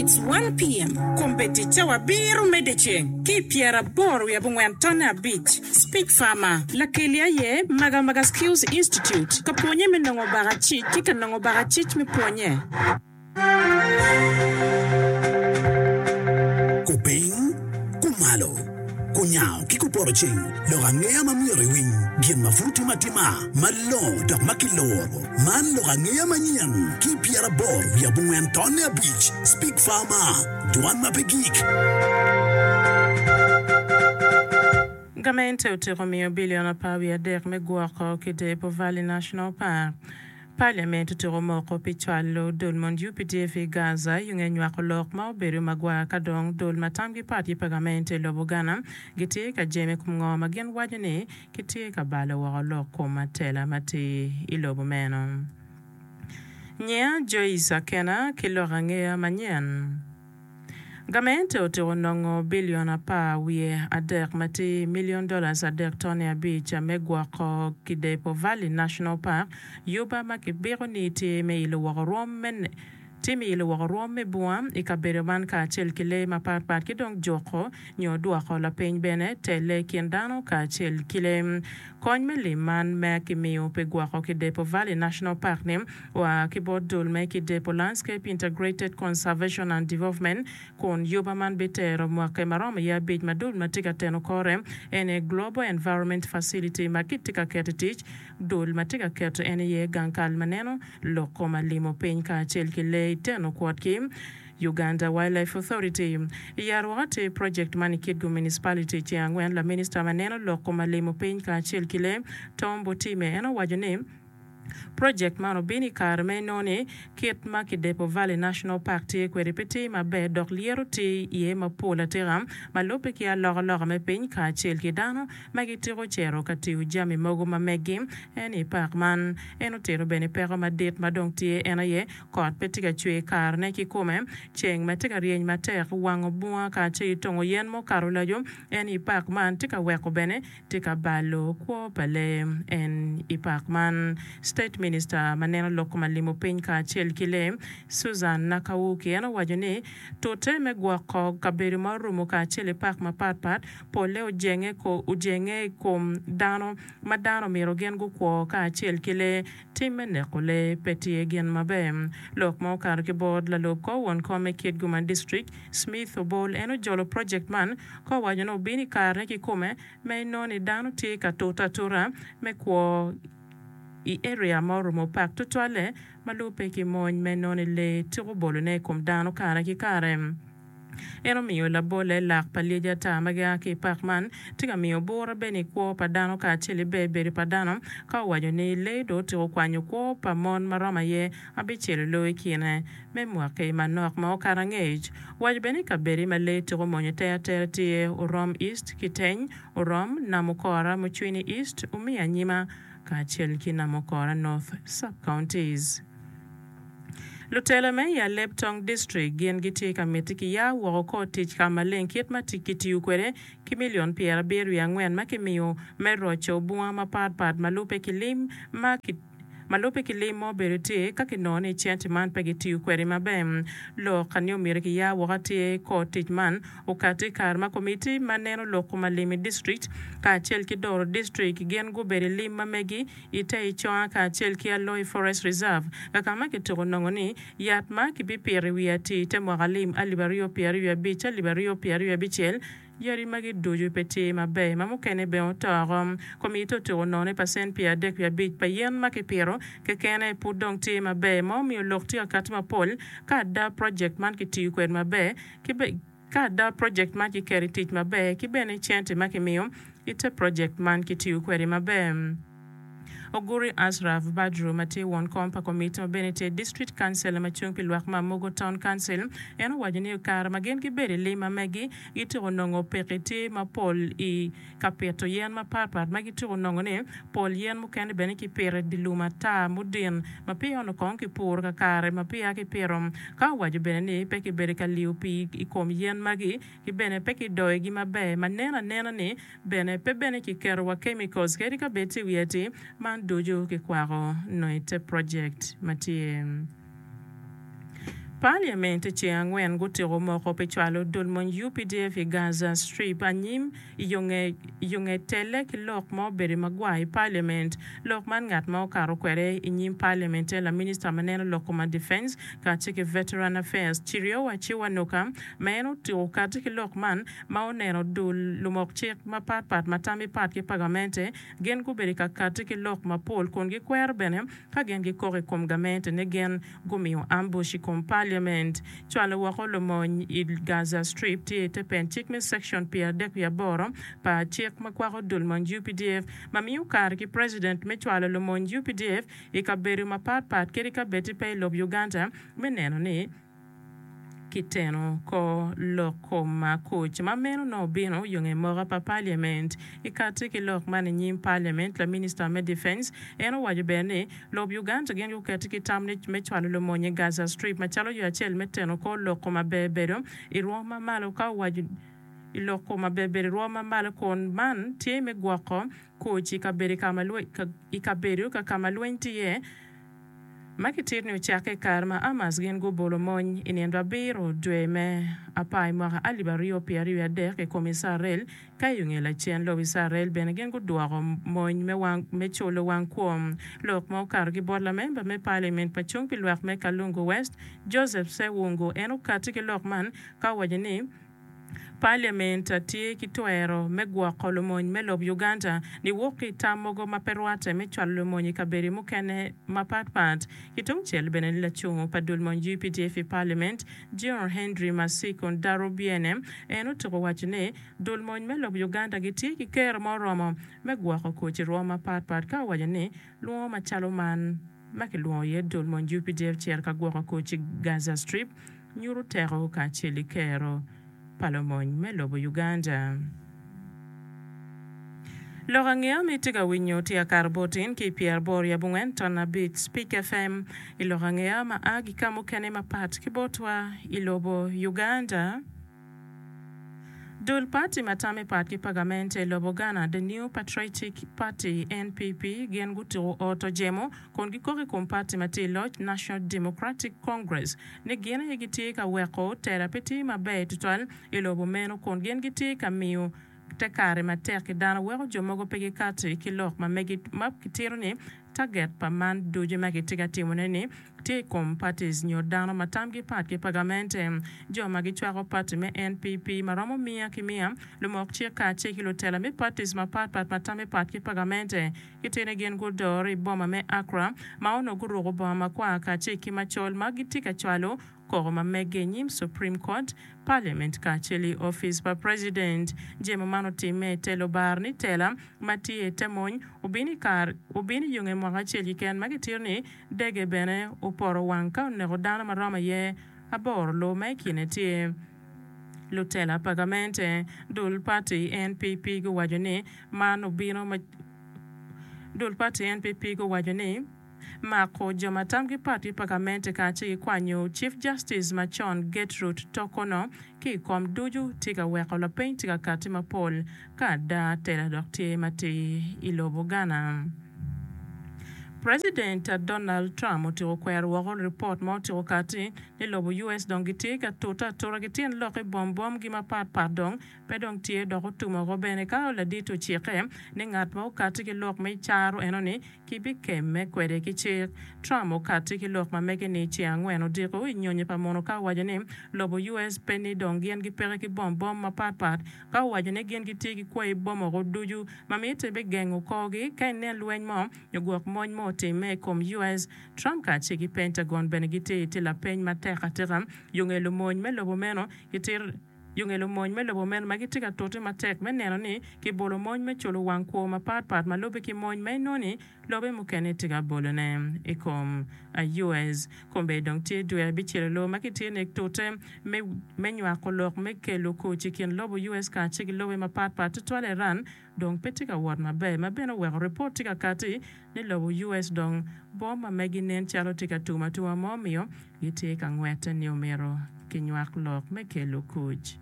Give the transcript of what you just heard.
It's 1 p.m. Competitor wa biru medecheng. Ki Pierre Boru ya Bungwantona Beach. Speak Farmer. La kelia ye Maga Skills Institute. Kaponye menongo barachi. Kika nongo barachi mi ponye. Kuping, kumalo, kunyao, kikuporching, lorangea mamiri wing, bien mafuti matima, malo, dak makiloro, man lorangea manyan, ki Pierre Boru ya Bungwantona Beach, Speak Farmer, Duan Mapegik. Gamente utiromio biliona pawia dek me guako kide po Valley National Park. Parliament utiromoko pichwalo dolmond UPDF Gaza yunge nywako lok ma oberu magwa kadong dol matamgi party pagamente lobogana giti ka jeme kumngo magien wajane kiti ka bala wako lok komatela mati ilobo meno. Nya Joyce Akena kilorangea manyen. Gamente otironongo biliona pa wie adek mati $1 million adek tone abicha megwako kidepo Valley National Park yuba makibiro niti me ilo wakarom men Timi ile wakarome buam ikabereman ka chel kile mapart kidong joko nyo duako la peny bene tele kiendano ka chel kile kony meliman me kimio pegwako kidepo Valley National Park nim wa keyboard dul me kidepo Landscape Integrated Conservation and Development kon yubaman betero mwake maroma ya bej madul matika teno kore ene Global Environment Facility makitika ketitich dul matika keto ene ye gankal maneno loko malimo peny ka chel kile teno kwatkim Uganda Wildlife Authority yarwate project manikidgu municipality chiangwen la minister maneno loko malimo peny ka chel kile tombo time eno wajone project mano bini karme noni kit makidepo Valley National Park ti kweripeti mabe dok liero ti ye mapola tiram malope ki alora me piny ka chel kidano magitiro chero kati ujami mogo mamegi eni park man eno tero bene pero madet madong ti ena ye kot petiga chwe karne ki kume cheng metiga rieny matek wango bua ka chi tongo yen mo karulajo eni park man tika weko bene tika balo kwo pale en park man State Minister maneno loko malimo piny ka chel kile Susan Nakawuki ena wajone tote megwako kaberi marumo ka chele park mapat pole ujenge kom dano madano miro gen gukwo ka chel kile time nekole peti gen mabem lok mo kar ke board la loko won kome kid guman district Smith Obol eno jolo project man ko wajono bini kar ne ki kume me noni dano ti ka tota tura me kwo I area marumo park tutwale malupe ki moñ menone le tiro bolone kom dano kara ki karem eno miyo la bole lak palija ta maga ki park man tiga miyo bora beni kwo padano ka chili beberi padano ka wajo ni le do tiro kwanyo kwo pa mon marama ye abichili lo ikine memwa ke manok ma okarangej wajo beni ka beri ma le tiro monyo te tie Urom East Kiteny Urom Namukora Muchwini East umia nyima ka chel kina mokora North sub-counties. Lutela me ya Leptong District gen giti ka metiki ya wako tich ka malenkit matikiti ukwere ki million piera beru ya ngwen makimiyo merocho buwa mapad malupe kilim Malope kilimo berite kakinone chenti man pegiti ukweri mabem lo kanyo miriki ya wakati ko tijman ukati karma komiti maneno loko malimi district ka chel kidoro district gen guberi lima megi ite ichoa ka chel kia Loi Forest Reserve kakama kitoko nongoni yatma kibipiri wiyati ite mwagalim alibario piari ya bicha libario piari ya bichel yari magi dojo peti mabe mamukene be otorom komito to none percent pia dek ya bit pa yen makipiro ke kene pudong ti mabe mo mi lokti akatma pol ka da project man kiti kwen mabe kibe ka da project man ki keritit mabe kibene chente makimiyo ite project man kiti kwen mabe Oguri Asraf Badru mati won kompa komite benete district council machung pilwak Mogo Town Council eno wajini kar magen ki beri lima megi itiro nongo pekiti ma pol I kapeto yen ma parpar magitiro nongo ne pol yen mukende bene ki pere diluma ta mudin ma piyo no kon ki pur ka kare ma piya ki pirom ka waju bene ne peki beri ka liupi ikom yen magi ki bene peki doe gi mabe manena ne bene pe bene ki kerwa chemicals keri ka beti wieti man dojo ke kwaro no ite project matie Parliament che angwen gutiro moko pechwalo dolmon UPDF Gaza Strip anyim yunge tele ki lok mo beri magwai Parliament lok man ngat mo karo kwere inyim Parliament la Minister maneno lokoma Defense ka chike Veteran Affairs chirio wa chiwa noka meno tiro ka chike lok man maonero dul lumok chik mapat matami pat ki pagamente gen kuberi ka chike lok mapol kongi kwer bene ka gen gi kore kom gamente ne gen gumio ambushi kom Parliament chwalo wako lomon il Gaza Strip ti te pen chik me section pia dek ya boro pa chik makwako dulmon UPDF mamiu kar ki president me chwalo lomon UPDF ikaberi mapat kiri ka beti pay lob Uganda meneno ni kiteno ko loko coach mameno no bino yunge mora pa Parliament ikati ki lok man nyim Parliament la Minister me Defense eno wajibene lob Uganda gen yukati ki tamne me chwalo lo monye Gaza Strip machalo yu achel meteno ko loko mabebero iroma malo ka wajib iloko mabebere roma malo kon man tie me gwako coach ikaberi ka kamalwen tie makitir ni uchake karma amas gen go bolo mony inendo biro dwe me apai mwaka alibario piari ya dek e komisarel kayunge la chien lo bisarel ben gen go duaro mony me cholo wang kwom lok mo kar gi borla member me Parliament pachung pilwak me Kalungu West Joseph Sewungu eno katike lok man ka wajini Parliament tie kitwero megwa kolomony melob Uganda ni woki tamogo maperwate me chwalo monyi kaberi mukene mapatpat kitung chel benen la chungu padul mon UPDF Parliament John Henry Masikon Darobiene eno to wachne dul mon melob Uganda gitie ki ker moromo megwa ko chi roma patpat ka wajne luo machalo man makiluo ye dul mon UPDF cher ka gwa ko chi Gaza Strip nyuru tero ka chili kero Palomony melobo Uganda. Lorangea mitiga winyo tia karbotin ki Pierre Boria bungen tona bit Speak FM ilorangea ma agi kamu kene mapat kibotwa ilobo Uganda. Dul party matame pat ki pagamente lobo Ghana the New Patriotic Party NPP gen gutiro oto jemo kon gikore kom party mati Lodge National Democratic Congress ne gen yegiti ka weko terapeti mabe tutal ilobo meno kon gen giti ka miu tekare matek dana weko jomogo pegi kati kilok mamegi map kitirni target pa man doje magitiga timoneni te kom parties nyodano matamgi pat ki pagamente jo magichwaro party me NPP maromo mia kimia lumok chika cheki lotela me parties mapat matame pat ki pagamente kitene gen godori boma me Accra maono guru boma kwa ka cheki machol magitika chwalo koroma megenyim Supreme Court Parliament ka cheli office pa president jema mano time telo barni tela mati temony ubini yunge mwaka cheli ken magitirni dege bene uporo wanka nerodana marama ye abor lo mekine tie lutela pagamente dul party NPP go wajone mano bino dul party NPP go wajone Mako Jomatamgi Party Pagamente Kachi Kwanyo Chief Justice Machon Gertrude Tokono ki kom duju tiga weko la pain tiga katima Paul kada tela dokti mati ilobo Ghana. President Donald Trump utiro kwero wako report mo utiro kati ni lobo US dongiti ka tora gitien loke bom gima pardon pedong tie doko tumo robene ka la dito chike ni ngat mo kati ki lok me charo enoni ki bikeme kwede ki chik Trump kati ki lok ma mege ni chiangweno diko inyonye pa mono ka wajane lobo US penny dongien ki pere ki bom ma pat ka wajane gen ki tiki kwa i bom ro duju mamite be gengo kogi ka ne lwen mo yogok mo me kom US Trump ka chiki Pentagon benegite tila pen mateka teram yungelo moñ me lobo meno yitir yungelo moñ me lobo meno magitika tote matek meneno ni ki bolo moñ me cholo wanko ma pat ma lobe ki moñ me noni lobe mukene tiga bolo ne ekom a US kombe donc ti dwe bichire lo makiti ne tote me menwa kolok me kelo ko chikin lobo US ka chiki lobe ma pat toile ran donc petika word mabe no we report tika kati ni lobo US donc bomba meginen chalo tika tuma momio yite ka ngwete ni omero kinywak lok me kelo kuj